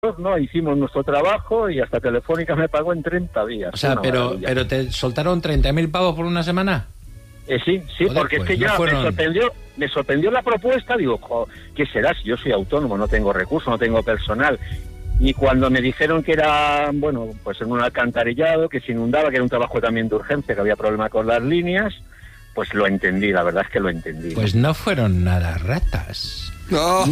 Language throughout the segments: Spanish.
no, hicimos nuestro trabajo y hasta Telefónica me pagó en 30 días. O sea, pero ¿te soltaron 30.000 pavos por una semana? Sí, joder, porque pues, es que ya me sorprendió la propuesta. Digo, ¿qué será si yo soy autónomo, no tengo recursos, no tengo personal? Y cuando me dijeron que era, bueno, pues en un alcantarillado, que se inundaba, que era un trabajo también de urgencia, que había problema con las líneas, pues lo entendí, la verdad es que lo entendí. Pues no fueron nada ratas. No.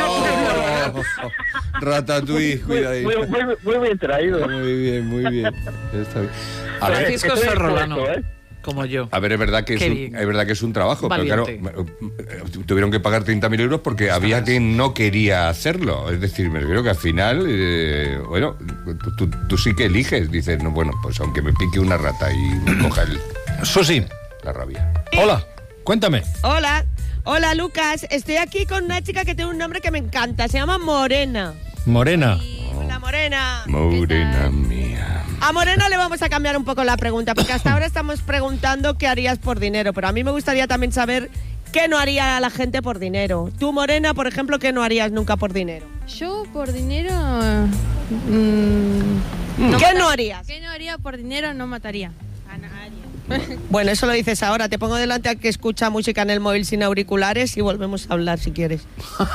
Ratatouille, cuidadito. Muy bien traído. Muy bien. Está bien. A ver, Francisco Serrolano, puesto, como yo. A ver, es verdad que es un trabajo, valiente. pero claro, tuvieron que pagar 30.000 euros porque había quien no quería hacerlo. Es decir, me refiero que al final, bueno, tú sí que eliges. Dices, no, bueno, pues aunque me pique una rata y me coja Susi, la rabia. hola, cuéntame. Hola Lucas, estoy aquí con una chica que tiene un nombre que me encanta, se llama Morena. Morena. Hola Morena. Morena mía. A Morena le vamos a cambiar un poco la pregunta, porque hasta ahora estamos preguntando qué harías por dinero, pero a mí me gustaría también saber qué no haría la gente por dinero. Tú, Morena, por ejemplo, ¿qué no harías nunca por dinero? Yo por dinero... ¿Qué no harías? ¿Qué no haría por dinero? No mataría a nadie. Bueno, eso lo dices ahora. Te pongo delante a que escucha música en el móvil sin auriculares y volvemos a hablar si quieres.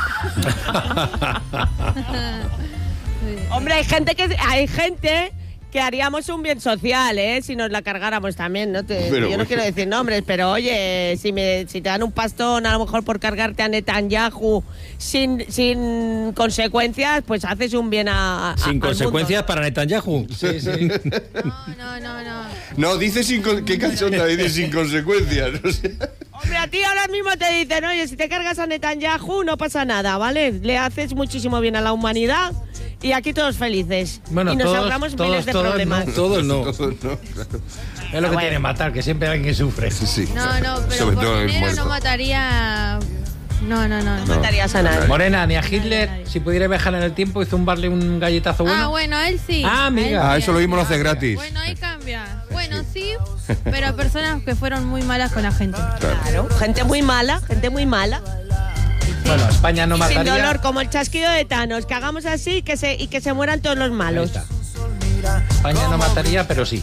Hombre, hay gente que haríamos un bien social, si nos la cargáramos también, ¿no? Yo no quiero decir nombres, pero oye, si te dan un pastón a lo mejor por cargarte a Netanyahu sin consecuencias, pues haces un bien sin consecuencias para Netanyahu. Sí. No. No, dice qué cachonda dice sin consecuencias. No sé. Hombre, a ti ahora mismo te dicen, oye, si te cargas a Netanyahu no pasa nada, ¿vale? Le haces muchísimo bien a la humanidad y aquí todos felices. Bueno, y nos ahorramos miles de problemas. Todos no. Claro. Es lo que tiene matar, que siempre hay alguien que sufre. Sí. No, pero sobre por todo dinero no mataría... No. No matarías a nadie. Morena, ni a Hitler, si pudiera viajar en el tiempo y zumbarle un galletazo bueno. Ah, bueno, a él sí. Ah, amiga. Eso lo mismo lo hace gratis. Bueno, ahí cambia. Bueno, sí, pero personas que fueron muy malas con la gente. Claro, gente muy mala. Bueno, España no mataría. Sin dolor, como el chasquido de Thanos, que hagamos así y que se mueran todos los malos. España no mataría, pero sí.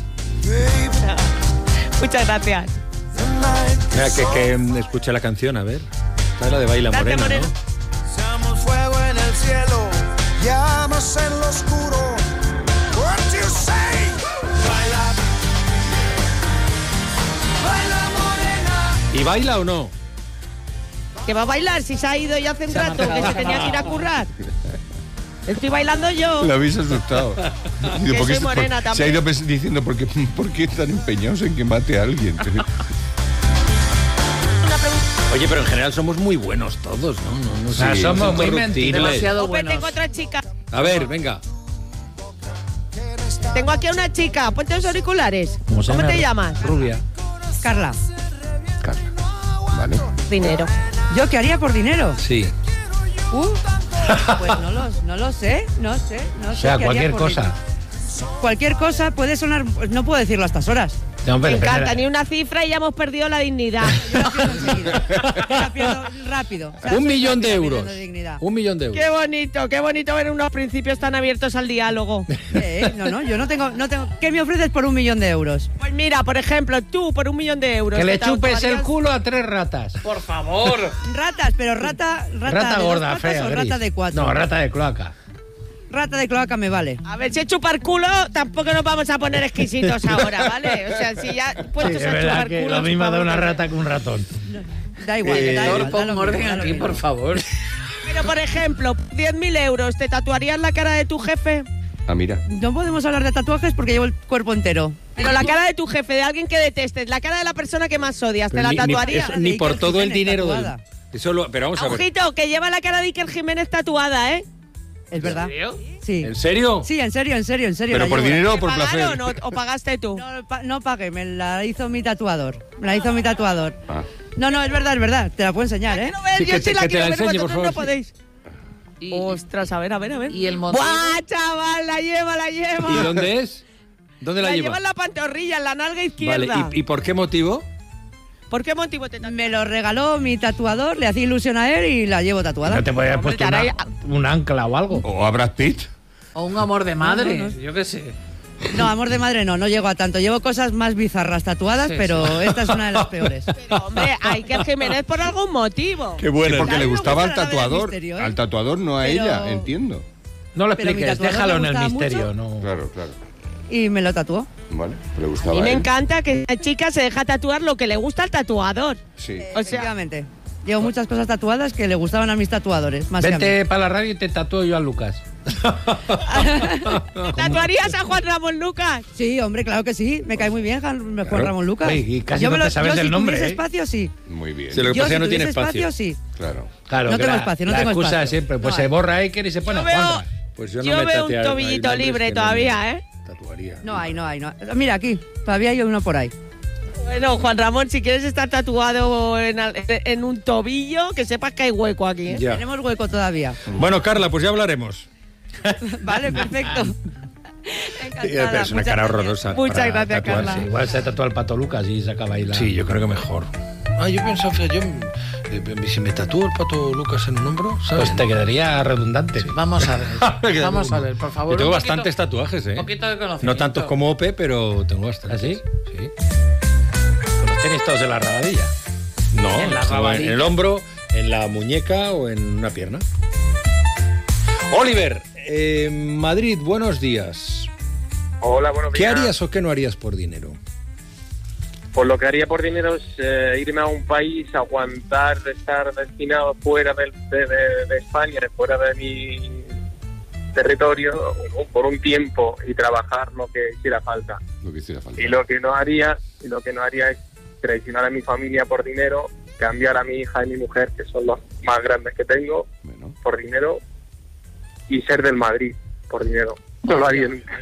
Muchas gracias. Mira, que escuche la canción, a ver. Esta es la de Baila Morena, Morena, ¿no? Seamos fuego en el cielo, llamas en lo oscuro. What you say? Baila morena. ¿Y baila o no? ¿Que va a bailar si se ha ido ya hace un rato, que se tenía que ir a currar? Estoy bailando yo. Lo habéis asustado. Que soy morena se ha ido diciendo, ¿por qué están empeñados en que mate a alguien? Oye, pero en general somos muy buenos todos, ¿no? O sea, Sí, somos muy incorruptibles. mentirosos. Demasiado Ope, buenos. tengo otra chica. A ver, venga. Tengo aquí a una chica. Ponte los auriculares. ¿Cómo te llamas? Rubia. Carla. Carla. Vale. Dinero. ¿Yo qué haría por dinero? Sí. Pues no lo sé. No sé. O sea, qué haría cualquier por cosa. dinero. Cualquier cosa puede sonar... No puedo decirlo a estas horas. No, Me pero encanta, ni una cifra y ya hemos perdido la dignidad. Yo la pierdo enseguida. Yo la pierdo rápido. O sea, 1 soy millón de rápida euros. perdiendo dignidad. 1 millón de euros. Qué bonito ver unos principios tan abiertos al diálogo. No, yo no tengo... ¿Qué me ofreces por 1 millón de euros? Pues mira, por ejemplo, tú por 1 millón de euros. Que le ¿te chupes el tatuarías? culo a 3 ratas. Por favor. Ratas, pero rata Rata de gorda, 2 patas fea, o gris. rata de 4. No, rata de cloaca. Rata de cloaca me vale. A ver, si es chupar culo, tampoco nos vamos a poner exquisitos ahora, ¿vale? O sea, si ya puestos Es a verdad chupar que culo... lo mismo da chupamos una culo. rata que un ratón. Da igual, da igual. Pon orden aquí, por favor. Pero, por ejemplo, 10.000 euros, ¿te tatuarías la cara de tu jefe? Ah, mira. No podemos hablar de tatuajes porque llevo el cuerpo entero. Pero la cara de tu jefe, de alguien que detestes, la cara de la persona que más odias, ¿te Pero la ni tatuarías? ni por Iker todo el Jiménez dinero tatuada. pero vamos a ver. Ojito, que lleva la cara de Iker Jiménez tatuada, ¿eh? Es verdad. ¿En serio? Sí. ¿En serio? Sí, en serio. ¿Pero la por llevo. dinero o ¿Te por pagaron placer? o pagaste tú? No pagué, me la hizo mi tatuador. Ah. No, es verdad. Te la puedo enseñar, ¿eh? Quiero ver, Sí, yo que sí te- la que te quiero la ver, enseñe, por vosotros favor. no podéis. Y, Ostras, a ver. ¿Y el motivo? ¡Buah, chaval! La lleva. ¿Y dónde es? ¿Dónde la La lleva? lleva en la pantorrilla, en la nalga Vale, izquierda. ¿y por qué motivo? ¿Por qué motivo te tatuaste? Me lo regaló mi tatuador, le hacía ilusión a él y la llevo tatuada. No te podías haber Hombre, puesto te hará- un ancla o algo. ¿O a Brad Pitt? O un amor de madre, No. yo qué sé. No, amor de madre no llego a tanto. Llevo cosas más bizarras tatuadas, Sí, pero esta es una de las peores. Pero, hombre, hay que Jiménez por algún motivo. Qué bueno. Sí, porque A mí le me gustaba al gusta la de tatuador. misterio, ¿eh? Al tatuador, no a Pero- ella, entiendo. No lo Pero mi expliques, tatuador déjalo me en el gustaba misterio. mucho. No. Claro, claro. Y me lo tatuó. Vale, le A gustaba mí me a él. encanta que la chica se deja tatuar lo que le gusta al tatuador. Sí. O sea, Efectivamente. Llevo muchas cosas tatuadas que le gustaban a mis tatuadores. Más que a mí. Vente para la radio y te tatúo yo a Lucas. ¿tatuarías a Juan Ramón Lucas? Sí, hombre, claro que sí. Me cae muy bien Juan Ramón Lucas. Oye, y casi Yo no me te sabes yo del si nombre, tuviese ¿eh? espacio, sí. Muy bien. Sí, lo que Yo pasa es que si no tiene tuviese espacio. sí. Claro. Claro, No que tengo espacio, no la tengo excusa espacio. de siempre, pues No se borra Iker y se pone Yo veo, Juanra. Pues yo no yo me veo un tatea- tobillito hay nombres libre que no todavía, me ¿eh? Tatuaría. No hay. Mira, aquí. Todavía hay uno por ahí. Bueno, Juan Ramón, si quieres estar tatuado en un tobillo, que sepas que hay hueco aquí, ¿eh? Ya. Tenemos hueco todavía. Bueno, Carla, pues ya hablaremos. Vale, perfecto. Encantada, Es una muchas cara gracias. horrorosa. Muchas para gracias, tatuarse. Carla. Igual se tatúa el Pato Lucas y se acaba ahí la... Sí, yo creo que mejor. Ah, yo pensaba, si me tatúo el Pato Lucas en un hombro, ¿sabes? Pues te quedaría redundante. Vamos a ver. Vamos a ver, por favor. Yo tengo un poquito- bastantes tatuajes, ¿eh? Un poquito de conocimiento. No tantos como Ope, pero tengo bastantes. ¿Ah, sí? Sí. ¿Los tenéis todos en la rabadilla? No, En la o rabadilla. en el hombro, en la muñeca o en una pierna. Oliver, Madrid, buenos días. Hola, buenos ¿Qué harías o qué no harías por dinero? Pues lo que haría por dinero es irme a un país, aguantar de estar destinado fuera de España, fuera de mi territorio, por un tiempo y trabajar lo que hiciera falta. Lo que hiciera falta. Y lo que no haría es traicionar a mi familia por dinero, cambiar a mi hija y mi mujer, que son los más grandes que tengo, Bueno. por dinero, y ser del Madrid por dinero. No lo haría nunca.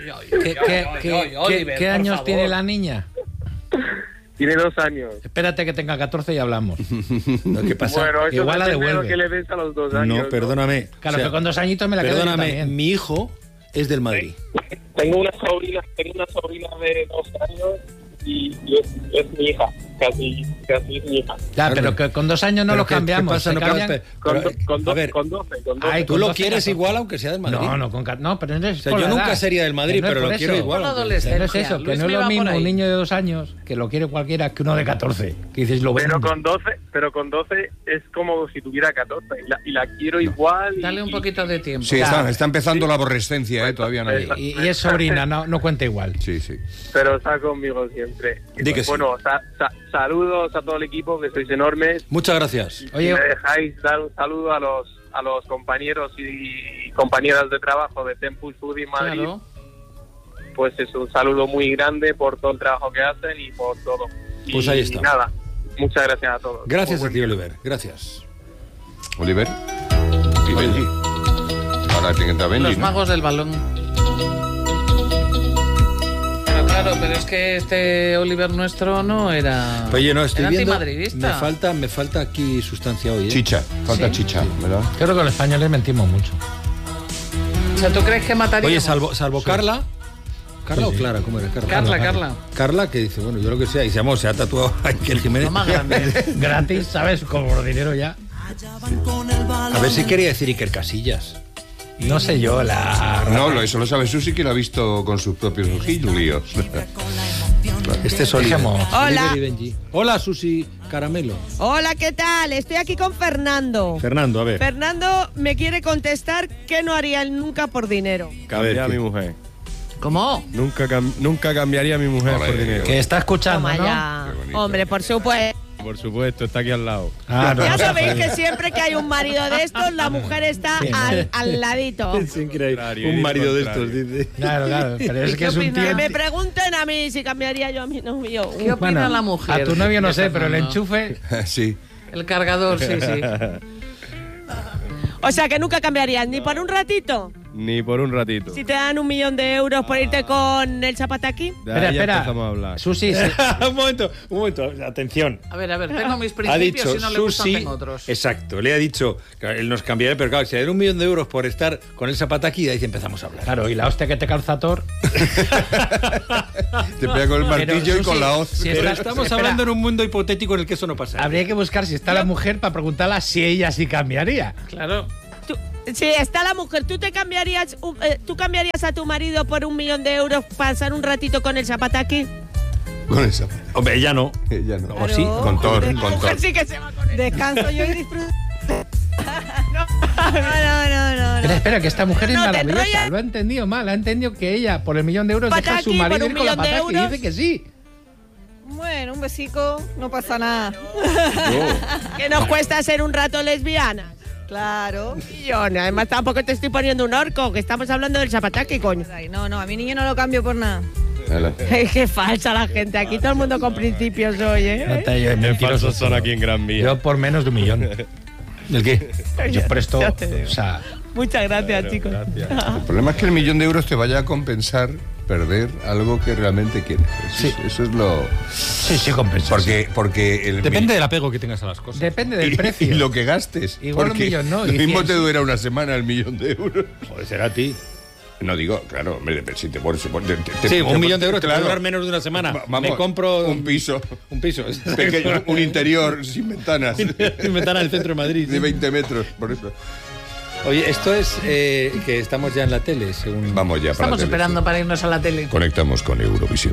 ¿Qué años tiene la niña? Tiene 2 años. Espérate que tenga 14 y hablamos. No, ¿qué pasa? Bueno, eso Igual la depende de lo devuelve. que le ves a los 2 años. No, perdóname. Claro, que con 2 añitos me la quedo yo Perdóname, también. mi hijo es del Madrid. Tengo una sobrina de 2 años y es mi hija, casi es mi hija. Ya, pero que con 2 años no ¿Pero los qué cambiamos. pasa? se No, cambian- pero- Con, pero, con, a ver, con 12. Ay, ¿tú con lo 12, quieres 14. igual aunque sea del Madrid? No, pero no es O sea, por yo la nunca edad. sería del Madrid, Que no es pero por lo eso. quiero igual. Por la aunque adolescencia. sea. No es eso, que Luis no es me lo va por mismo ahí. un niño de 2 años que lo quiere cualquiera que uno de 14. Que dices, lo Pero vendo. con 12 es como si tuviera 14 y la quiero igual. Dale un poquito de tiempo. Sí, está empezando la aborrescencia, todavía no hay. Y es sobrina, no cuenta igual. Sí, sí. Pero está conmigo siempre. Di que sí. Bueno, saludos a todo el equipo, que sois enormes. Muchas gracias. Oye, Si me dejáis dar un saludo a los compañeros y compañeras de trabajo de Tempus Food Madrid, Claro. pues es un saludo muy grande por todo el trabajo que hacen y por todo. Pues Y ahí está. nada, muchas gracias a todos. Gracias Muy a buen ti, día. Oliver. Gracias. Oliver y Benji. Ahora tiene que entrar Benji, Los ¿no? magos del balón. Pero es que este Oliver nuestro no era. Oye, no, estoy era viendo. antimadridista. Me falta aquí sustancia hoy. ¿eh? Chicha, falta Sí. chicha, ¿verdad? creo que los españoles mentimos mucho. O sea, ¿tú crees que mataría? Oye, salvo Carla. ¿Carla Sí, o sí. Clara? ¿Cómo era? Carla. Carla, que dice, bueno, yo lo que sea. Y se ha tatuado a Iker Jiménez. Lo más grande. Gratis, ¿sabes? Como por dinero ya. A ver si quería decir Iker Casillas. No sé yo, No, eso lo sabe Susi, que lo ha visto con sus propios ojillos. Este es Oliver. Dejemos. Hola. Oliver y Benji. Hola, Susi Caramelo. Hola, ¿qué tal? Estoy aquí con Fernando. Fernando, a ver. Fernando me quiere contestar que no haría él nunca por dinero. A ver, a mi mujer. ¿Cómo? Nunca cambiaría a mi mujer Ole, por dinero. Que está escuchando, Toma ¿no? ya. Qué bonito. Hombre, por supuesto. Por supuesto, está aquí al lado. Ah, no, Ya no, sabéis no, que siempre que hay un marido de estos, la mujer está Sí. al ladito. Es increíble. Contrario, Un es marido de contrario. estos, dice. Claro, pero es que es un tío. Que me pregunten a mí si cambiaría yo a mi novio. ¿Qué opina la mujer? A tu novio no de sé, pero el Fernando? enchufe. Sí. El cargador, sí. O sea, que nunca cambiarías ni por un ratito. Ni por un ratito. Si te dan 1 millón de euros por irte con el zapataki. De ahí ya Espera. empezamos a hablar. Susi, sí. un momento, atención. A ver, tengo mis Ha principios, dicho si no le gustan, Susi, tengo otros. exacto, le ha dicho que él nos cambiaría, pero claro, si le dan 1 millón de euros por estar con el zapataki, ahí empezamos a hablar. Claro, y la hostia que te calza Thor. Te pega con el martillo y con Susi, la hoz. si Pero está- estamos espera, hablando en un mundo hipotético en el que eso no pasa. Habría que buscar si está la mujer para preguntarla si ella sí cambiaría. Claro. Sí, está la mujer. ¿Tú cambiarías a tu marido por 1 millón de euros pasar un ratito con el zapataki? Con el zapataki. Hombre, ella no. Ella no. Claro. ¿O sí? Con Thor. La mujer sí que se va con él. Descanso yo y disfruto. No. Espera, que esta mujer es No, te maravillosa. enrollas. Lo ha entendido mal. Ha entendido que ella, por el 1 millón de euros, deja a su Pataki, marido por ir 1 con la millón de pataki y euros. dice que sí. Bueno, un besico, no pasa nada. Que nos cuesta ser un rato lesbiana. Claro. Y yo, además tampoco te estoy poniendo un orco, que estamos hablando del zapataki, coño. Ay, no, a mi niño no lo cambio por nada. Qué falsa la gente, aquí todo el mundo con principios hoy, Qué falsos son aquí en Gran Vía. Yo por menos de 1 millón. ¿El qué? Yo presto, Ya te digo. o sea, Muchas gracias, chicos. El problema es que el 1 millón de euros te vaya a compensar perder algo que realmente quieres. Eso es lo... sí, compensa. Porque el Depende del apego que tengas a las cosas. Depende del precio. Y lo que gastes. Igual porque 1 millón, ¿no? Lo Y mismo 100, te sí. dura una semana el 1 millón de euros. Joder, será a ti. No digo, claro, hombre, pero si te pones... Sí, 1 millón de euros te va a durar menos de una semana. Vamos, Me compro un piso. Un piso. Pequeño, un interior sin ventanas. Sin ventana del centro de Madrid. De 20 metros, por eso. Oye, esto es que estamos ya en la tele, según... Vamos ya para Estamos la tele, esperando sí. para irnos a la tele. Conectamos con Eurovisión.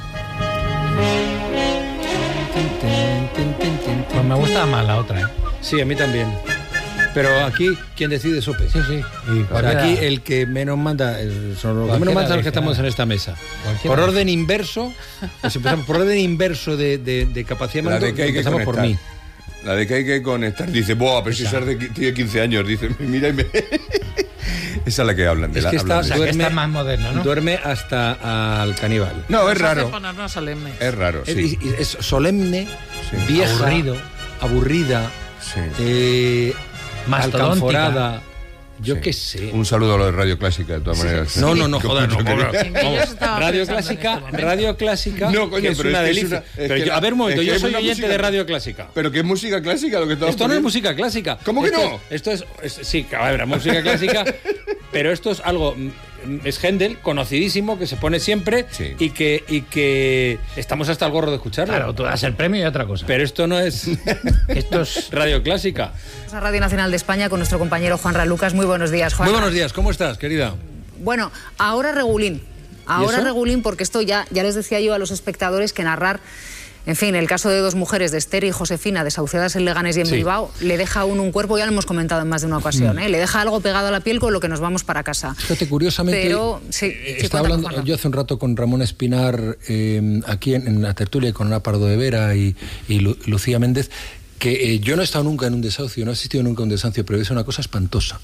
Pues me gusta más la otra, ¿eh? Sí, a mí también. Pero aquí, ¿quién decide Sope? Sí. Y O sea, aquí el que menos manda son los que menos mandan los que estamos en esta mesa. Por orden inverso, pues empezamos por orden inverso de capacidad de La mando, de que hay que empezamos por conectar. mí. La de que hay que conectar. Dice, ¡buah! Pero si tiene 15 años. Dice, mira y me... Esa es la que hablan. Es que está, que está más moderno, ¿no? Duerme hasta al caníbal. No, es Nos hace raro. ponernos solemnes. Es raro, sí. Es solemne, Sí. vieja, aburrida, Sí. Mastodóntica. alcanforada. Yo Sí. qué sé. Un saludo a lo de Radio Clásica, de todas maneras. No, joder, no. Sin ellos estaba Radio pensando en Clásica, este momento. Radio Clásica, No, coño, que es pero una es que es delicia. una- es Pero que yo- a ver, un momento, es que yo es soy una oyente música- de Radio Clásica. Pero que es música clásica lo que estamos Esto no es poniendo. música clásica. ¿Cómo que Esto no? Esto es sí, a ver, música clásica, pero esto es algo es Händel, conocidísimo, que se pone siempre Sí. y que estamos hasta el gorro de escucharlo. Claro, tú das el premio y otra cosa. Pero esto no es Esto es... Radio Clásica. A Radio Nacional de España con nuestro compañero Juanra Lucas. Muy buenos días, Juanra. Muy buenos días, ¿cómo estás, querida? Bueno, ahora regulín. Ahora eso? regulín porque esto ya les decía yo a los espectadores que narrar, en fin, el caso de 2 mujeres, de Esther y Josefina, desahuciadas en Leganés y en Sí. Bilbao, le deja a uno un cuerpo, ya lo hemos comentado en más de una ocasión, ¿eh? Le deja algo pegado a la piel con lo que nos vamos para casa. Fíjate, curiosamente, Pero, sí, estaba cuéntame, hablando Juanra. yo hace un rato con Ramón Espinar aquí en la tertulia con Ana Pardo de Vera y Lucía Méndez, que yo no he estado nunca en un desahucio, no he asistido nunca a un desahucio, pero es una cosa espantosa.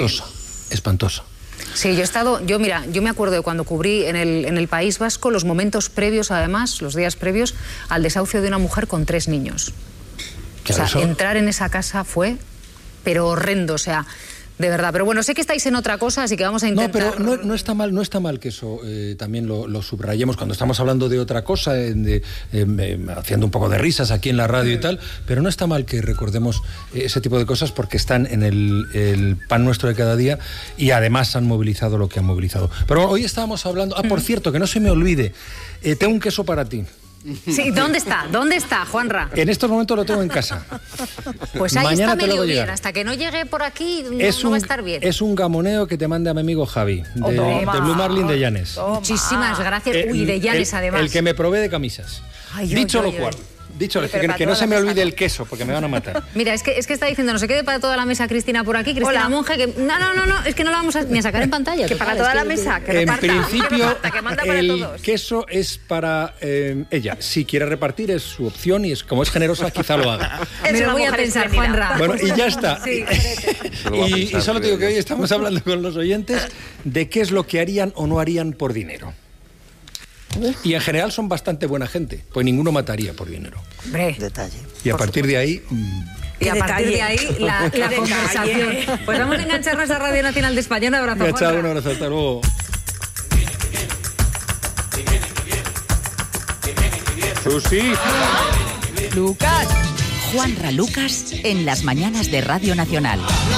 Sí, yo me acuerdo de cuando cubrí en el País Vasco los momentos previos, además, los días previos al desahucio de una mujer con 3 niños. Claro, o sea, eso- entrar en esa casa fue, pero horrendo, o sea, de verdad. Pero bueno, sé que estáis en otra cosa, así que vamos a No, intentar... pero no está mal que eso también lo subrayemos cuando estamos hablando de otra cosa, haciendo un poco de risas aquí en la radio y tal, pero no está mal que recordemos ese tipo de cosas porque están en el pan nuestro de cada día y además han movilizado lo que han movilizado. Pero hoy estábamos hablando... por cierto, que no se me olvide, tengo un queso para ti. Sí, ¿dónde está, Juanra? En estos momentos lo tengo en casa. Pues ahí Mañana está te lo medio hago bien, llegar. hasta que no llegue por aquí no va a estar bien. Es un gamoneo que te manda mi amigo Javi, de Blue Marlin de Llanes. Muchísimas gracias. Uy, de Llanes además. El que me provee de camisas. Ay, Dicho ay, lo ay, cual, ay. que no se me olvide el queso, porque me van a matar. Mira, es que está diciendo, no se quede para toda la mesa Cristina por aquí, Cristina Hola. Monge, que no, es que no la vamos ni a sacar en pantalla. Que para toda la mesa, que En reparta. principio, Que manda para el todos. queso es para ella. Si quiere repartir es su opción y como es generosa, quizá lo haga. Me lo voy a pensar, Juanra. Bueno, y ya está. Sí. Y solo te digo que hoy estamos hablando con los oyentes de qué es lo que harían o no harían por dinero. Y en general son bastante buena gente, pues ninguno mataría por dinero. Hombre. Detalle. Y a partir de ahí... Y a partir de ahí, la Qué conversación. detalle. Pues vamos a engancharnos a Radio Nacional de España. Un abrazo, Chao, Juanra. un abrazo, hasta luego. Susi. Lucas. Juanra Lucas en las mañanas de Radio Nacional.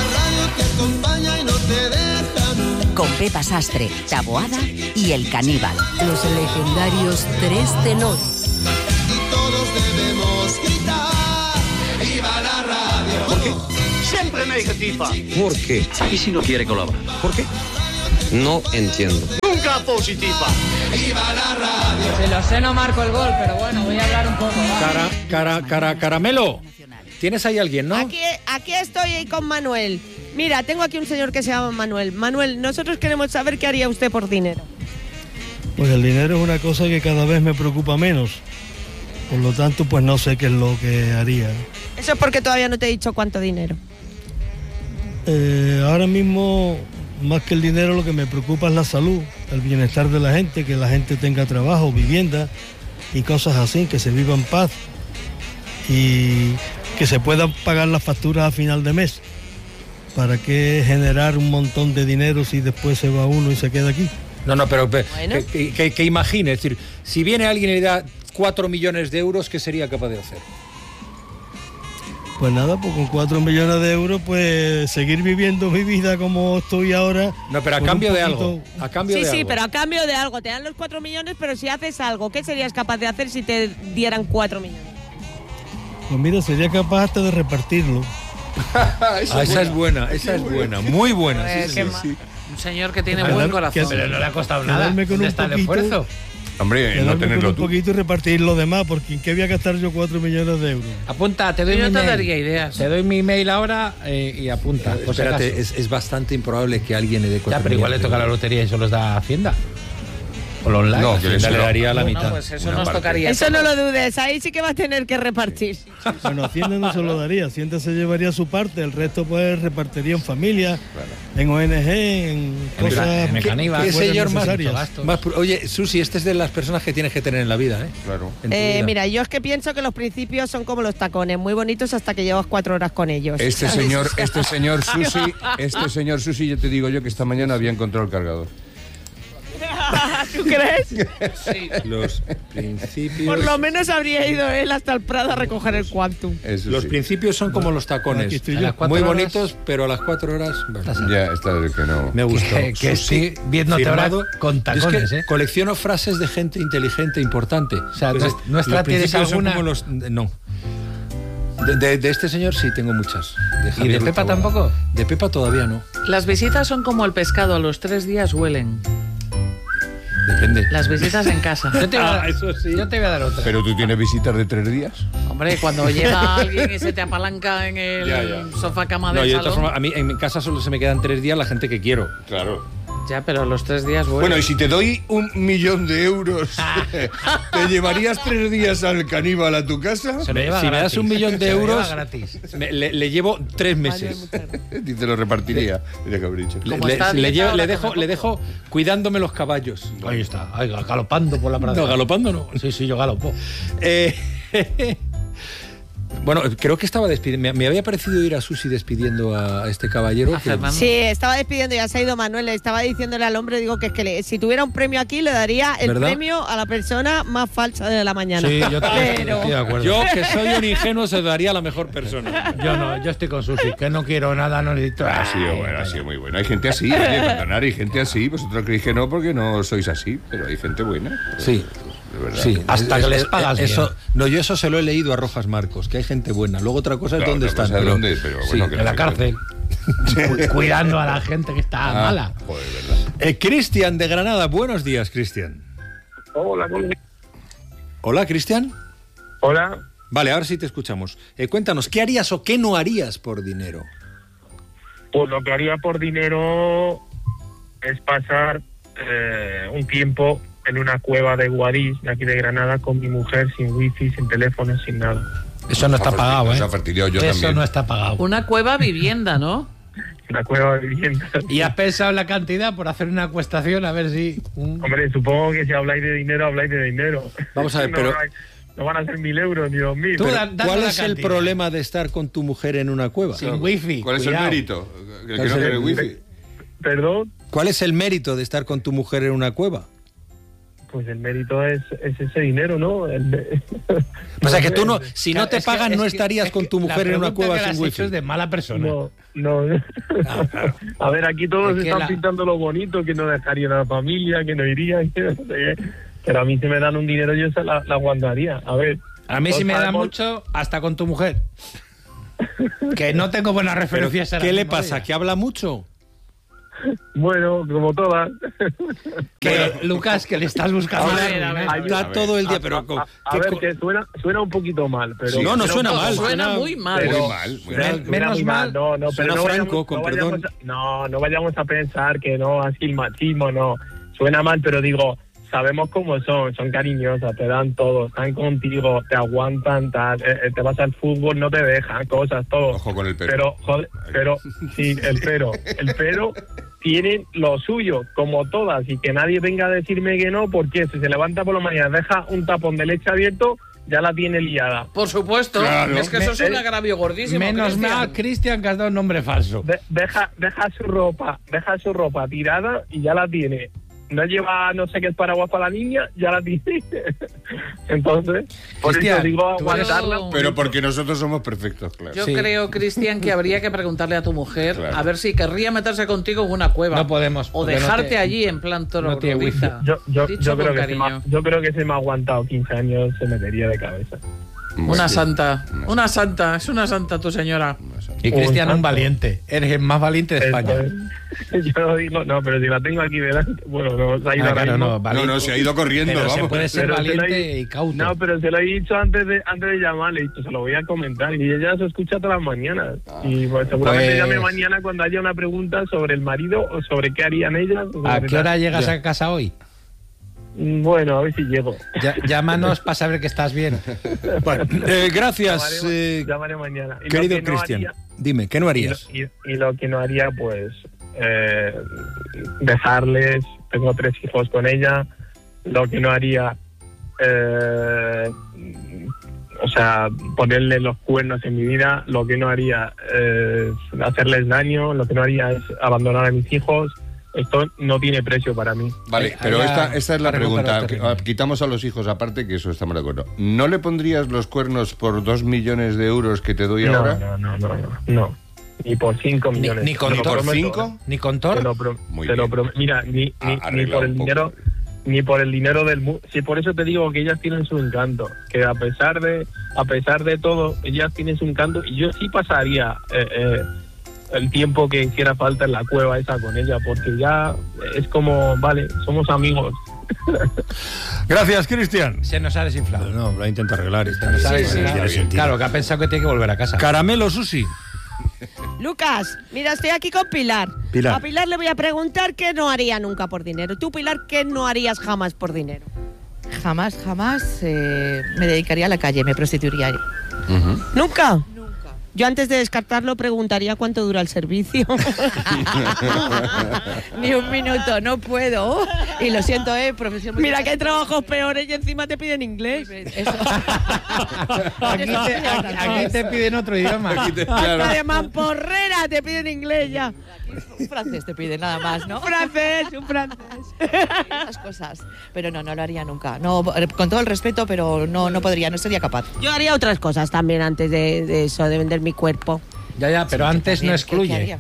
Con Pepa Sastre, Taboada y El Caníbal. Los legendarios 3 tenores. Y todos debemos gritar ¡viva la radio! ¿Por qué? Siempre negativa. ¿Por qué? ¿Y si no quiere colaborar? ¿Por qué? No entiendo. Nunca positiva. Se lo sé, no marco el gol, pero bueno, voy a hablar un poco. Caramelo. Tienes ahí a alguien, ¿no? Aquí estoy con Manuel. Mira, tengo aquí un señor que se llama Manuel. Manuel, nosotros queremos saber qué haría usted por dinero. Pues el dinero es una cosa que cada vez me preocupa menos. Por lo tanto, pues no sé qué es lo que haría. Eso es porque todavía no te he dicho cuánto dinero. Ahora mismo, más que el dinero, lo que me preocupa es la salud, el bienestar de la gente, que la gente tenga trabajo, vivienda y cosas así, que se viva en paz y que se puedan pagar las facturas a final de mes. ¿Para qué generar un montón de dinero si después se va uno y se queda aquí? No, pero bueno. que imagine, es decir, si viene alguien y le da 4 millones de euros, ¿qué sería capaz de hacer? Pues nada, pues con 4 millones de euros, pues seguir viviendo mi vida como estoy ahora. No, pero a cambio de algo. A cambio de algo. Sí, pero a cambio de algo. Te dan los 4 millones, pero si haces algo, ¿qué serías capaz de hacer si te dieran 4 millones? Pues mira, sería capaz hasta de repartirlo. Esa es buena, muy buena. Sí. Un señor que tiene buen corazón. Pero no le ha costado nada. ¿Dónde está el esfuerzo? Hombre, no tenerlo un poquito y repartir lo demás, porque ¿en qué voy a gastar yo 4 millones de euros? Apunta, te doy mi email. Yo te daría ideas. Te doy mi email ahora y apunta. Espérate, es bastante improbable que alguien le dé 4 millones. Pero igual le toca la lotería y eso los da Hacienda. O los online. No, Hacienda le daría la mitad. Pues eso nos tocaría. Eso no lo dudes, ahí sí que va a tener que repartir. Bueno, Hacienda no se lo daría, Hacienda se llevaría su parte, el resto pues repartiría en familia, en ONG, en cosas ¿Qué señor más? Oye, Susi, este es de las personas que tienes que tener en la vida, ¿eh? Claro. Mira, yo es que pienso que los principios son como los tacones, muy bonitos hasta que llevas 4 horas con ellos. Este señor Susi, yo te digo yo que esta mañana había encontrado el cargador. ¿Tú crees? Sí. Los principios... Por lo menos habría ido él hasta el Prado a recoger el Quantum. Los principios son como los tacones. Muy bonitos, pero a las 4 horas... Ya, está de que no. Me gustó. Que sí, viéndote ahora con tacones, es que colecciono frases de gente inteligente importante. O sea, ¿nuestra tienes alguna? No. De este señor sí tengo muchas. ¿Y de Pepa tampoco? De Pepa todavía no. Las visitas son como el pescado, a los 3 días huelen. Depende. Las visitas en casa. Yo te voy a dar otra. ¿Pero tú tienes visitas de 3 días? Hombre, cuando llega alguien y se te apalanca en el sofá cama del salón. De todas formas, a mí en mi casa solo se me quedan 3 días la gente que quiero. Claro. Ya, pero a los 3 días huelen. Bueno, y si te doy 1 millón de euros, ¿te llevarías 3 días al caníbal a tu casa? Si me das 1 millón de euros, le llevo 3 meses. Dice, lo repartiría. Le dejo cuidándome los caballos. Ahí está, galopando por la pradera. No, galopando no. Sí, yo galopo. Bueno, creo que estaba despidiendo. Me había parecido ir a Susi despidiendo a este caballero. Sí, estaba despidiendo, ya se ha ido Manuel. Le estaba diciéndole al hombre, digo que es que si tuviera un premio aquí, le daría el premio a la persona más falsa de la mañana. Sí, yo estoy de acuerdo. Yo, que soy un ingenuo, se daría a la mejor persona. Yo no, yo estoy con Susi, que no quiero nada, no necesito. Ha sido muy bueno. Hay gente así, hay gente así. Vosotros creéis que no porque no sois así, pero hay gente buena. Sí. Sí, hasta que les pagas eso, no, yo eso se lo he leído a Rojas Marcos, que hay gente buena. Luego otra cosa es dónde están. Pero bueno, en la cárcel. Cuidando a la gente que está mala. Joder, verdad. Cristian de Granada, buenos días, Cristian. Hola, Cristian. Hola. Vale, ahora sí te escuchamos. Cuéntanos, ¿qué harías o qué no harías por dinero? Pues lo que haría por dinero es pasar un tiempo en una cueva de Guadix, de aquí de Granada, con mi mujer, sin wifi, sin teléfono, sin nada. Eso no está pagado, ¿eh? Eso no está pagado. Una cueva vivienda, ¿no? Una cueva de vivienda. ¿Y has pensado en la cantidad por hacer una acuestación? A ver si... Hombre, supongo que si habláis de dinero, habláis de dinero. Vamos a ver, pero... No van a ser 1.000 euros ni 2.000. ¿Cuál es el problema de estar con tu mujer en una cueva? Sin wifi. ¿Cuál es el mérito? Que no tiene wifi. ¿Perdón? ¿Cuál es el mérito de estar con tu mujer en una cueva? Pues el mérito es ese dinero, ¿no? O sea, que tú no, si no te pagan, no estarías con tu mujer en una cueva sin wifi. Eso es de mala persona. No. A ver, aquí todos están pintando lo bonito, que no dejarían a la familia, que no irían, que no sé qué. Pero a mí si me dan un dinero yo se la aguantaría. A ver. A mí si me dan mucho, hasta con tu mujer. Que no tengo buenas referencias. ¿Qué le pasa? ¿Que habla mucho? Bueno, como todas. Lucas, que le estás buscando. Está todo el día, pero... A ver, que suena un poquito mal, pero... No suena mal. Suena muy mal. Menos mal. No, pero no Franco, con perdón. No vayamos a pensar que no, así el machismo, no. Suena mal, pero digo... Sabemos cómo son cariñosas, te dan todo, están contigo, te aguantan, te vas al fútbol, no te dejan, cosas, todo. Ojo con el pero. Pero, sí, el pero tienen lo suyo, como todas, y que nadie venga a decirme que no, porque si se levanta por la mañana, deja un tapón de leche abierto, ya la tiene liada. Por supuesto, claro. Es que eso es un agravio gordísimo. Menos mal, Cristian, que has dado un nombre falso. Deja su ropa tirada y ya la tiene. No lleva no sé qué es paraguas para la niña, ya la tiene. Entonces, por eso digo aguantarla. Pero porque nosotros somos perfectos, claro. Yo creo, Cristian, que habría que preguntarle a tu mujer a ver si querría meterse contigo en una cueva. No podemos. O dejarte allí en plan toro. No tiene wifi. Yo creo que si me ha aguantado 15 años se metería de cabeza. Una santa, es una santa tu señora. Y Cristian, un valiente. Eres el más valiente de España. Yo digo, no, pero si la tengo aquí delante, bueno, no, se ha ido no, se ha ido corriendo, pero vamos. Se puede ser valiente y cauto. No, pero se lo he dicho antes de llamar, le he dicho, se lo voy a comentar, y ella se escucha todas las mañanas. Y pues, seguramente llame mañana cuando haya una pregunta sobre el marido o sobre qué harían ellas. ¿A qué hora llegas a casa hoy? Bueno, a ver si llego. Llámanos para saber que estás bien. Bueno, gracias. Llamaré mañana. Querido Cristian, dime, ¿qué no harías? Y lo que no haría, pues, dejarles. Tengo 3 hijos con ella. Lo que no haría, o sea, ponerle los cuernos en mi vida. Lo que no haría es hacerles daño. Lo que no haría es abandonar a mis hijos. Esto no tiene precio para mí. Vale, pero esta es la pregunta. Quitamos a los hijos aparte, que eso estamos de acuerdo. ¿No le pondrías los cuernos por 2 millones de euros que te doy ahora? No. Ni por 5 millones. ¿Ni con Tor? ¿Ni con Tor? Mira, ni por el dinero, ni por el dinero del mundo. Sí, por eso te digo que ellas tienen su encanto. Que a pesar de todo, ellas tienen su encanto. Y yo sí pasaría el tiempo que hiciera falta en la cueva esa con ella, porque ya es como, vale, somos amigos. Gracias, Cristian. Se nos ha desinflado. No, lo intento arreglar. Claro, que ha pensado que tiene que volver a casa. Caramelo, Susi. Lucas, mira, estoy aquí con Pilar. A Pilar le voy a preguntar qué no haría nunca por dinero. Tú, Pilar, ¿qué no harías jamás por dinero? Jamás me dedicaría a la calle, me prostituiría. ¿Nunca? Yo antes de descartarlo preguntaría cuánto dura el servicio. Ni un minuto, no puedo. Y lo siento, profesión. Mira que hay trabajos peores y encima te piden inglés. Aquí te piden otro idioma. Hasta de mamporrera te piden inglés ya. Un francés te pide nada más, ¿no? Un francés. Esas cosas. Pero no lo haría nunca. No, con todo el respeto, pero no podría, no sería capaz. Yo haría otras cosas también antes de eso, de vender mi cuerpo. Ya, pero antes no excluye.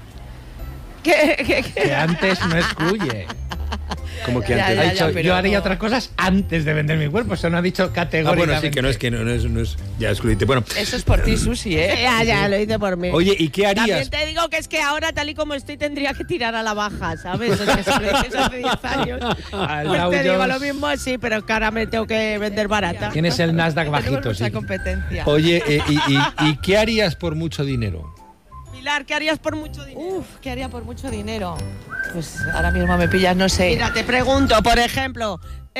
Que antes no excluye. Como que antes ha dicho, yo haría otras cosas antes de vender mi cuerpo. Eso no ha dicho categóricamente. Bueno, sí, que no es ya excluyente. Bueno, eso es por ti, Susi, Ya, lo hice por mí. Oye, ¿y qué harías? También te digo que es que ahora, tal y como estoy, tendría que tirar a la baja, ¿sabes? Eso hace 10 años. Pues te digo lo mismo, sí, pero es que ahora me tengo que vender barata. Tienes el Nasdaq bajito, sí. Competencia. Oye, ¿y qué harías por mucho dinero? Pilar, ¿qué harías por mucho dinero? ¿Qué haría por mucho dinero? Pues ahora mismo me pillas, no sé. Mira, te pregunto, por ejemplo,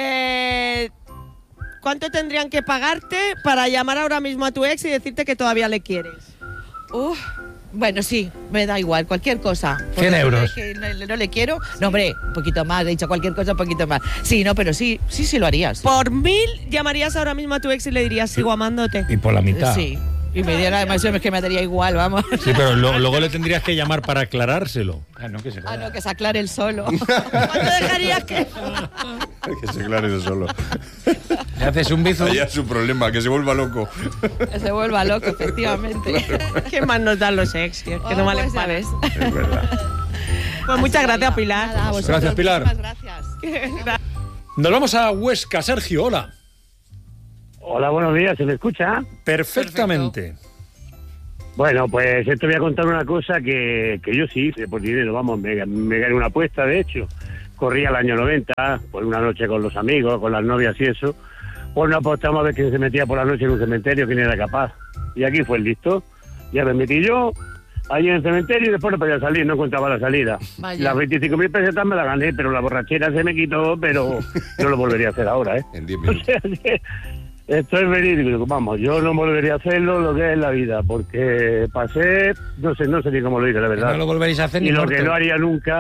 ¿cuánto tendrían que pagarte para llamar ahora mismo a tu ex y decirte que todavía le quieres? Bueno, sí, me da igual, cualquier cosa. 100 euros. Que no le quiero. No, hombre, un poquito más, he dicho cualquier cosa, un poquito más. Sí, no, pero sí lo harías. ¿Por 1000 llamarías ahora mismo a tu ex y le dirías sigo amándote? Y por la mitad. Sí. Y me diera además es que me daría igual, vamos. Sí, pero luego le tendrías que llamar para aclarárselo. Que se aclare él solo. ¿Cuánto dejarías que se aclare él solo? Le haces un bizu. Allá es su problema, que se vuelva loco. Que se vuelva loco, efectivamente. ¿Qué más nos dan los ex? Que no vale pues sabes. Es verdad. Pues muchas gracias, Pilar. Gracias, Pilar. Muchas gracias. Nos vamos a Huesca. Sergio, hola. Hola, buenos días, ¿se me escucha? Perfectamente. Bueno, pues te voy a contar una cosa que yo sí hice por dinero, vamos, me gané una apuesta, de hecho. Corría el año 90, por una noche con los amigos, con las novias y eso. Pues nos apostamos a ver quién se metía por la noche en un cementerio, quién era capaz. Y aquí fue el listo. Ya me metí yo, allí en el cementerio, y después no podía salir, no encontraba la salida. Vaya. Las 25.000 pesetas me las gané, pero la borrachera se me quitó, pero no lo volvería a hacer ahora, ¿eh? En 10 minutos. O sea, esto es verídico, vamos, yo no volvería a hacerlo lo que es la vida, porque pasé, no sé ni cómo lo digo, la verdad. No lo volveréis a hacer y ni lo muerto. que no haría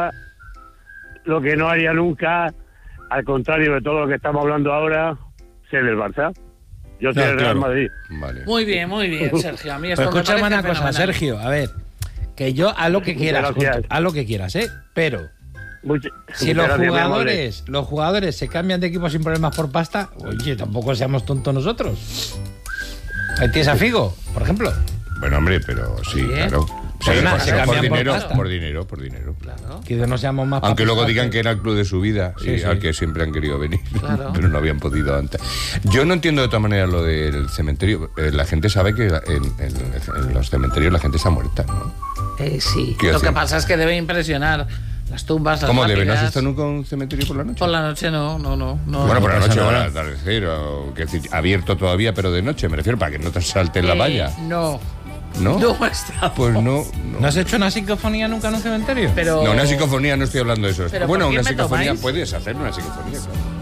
nunca, al contrario de todo lo que estamos hablando ahora, ser del Barça. Yo soy del Real Madrid. Vale. Muy bien, Sergio. A mí esto Pero me escúchame parece una cosa, fenomenal. Sergio, a ver, que yo haz lo que quieras, Gracias. haz lo que quieras, pero si muchas los gracias, jugadores se cambian de equipo sin problemas por pasta, oye, tampoco seamos tontos nosotros. Ahí tienes a Figo, por ejemplo. Bueno, hombre, pero sí, claro. Pero Sí, nada, por se cambian por dinero. Claro. Que no seamos más. Aunque luego papistas digan que era el club de su vida, Sí, y sí. al que siempre han querido venir, Claro. pero no habían podido antes. Yo no entiendo de todas maneras lo del cementerio. La gente sabe que en los cementerios la gente está muerta, ¿no? Sí. Quiero Lo que decir- pasa es que debe impresionar las tumbas, las ¿Cómo debe? ¿No has lápidas. estado nunca en un cementerio por la noche? Por la noche no. Bueno, por la pasa noche o nada. al atardecer, o, quiero decir, abierto todavía, pero de noche, me refiero, para que no te salten la valla. No. ¿No? No está. Pues no. ¿No has hecho una psicofonía nunca en un cementerio? Pero... No, una psicofonía no estoy hablando de eso. ¿Pero Bueno, por qué una me psicofonía tomáis? puedes hacer una psicofonía, claro.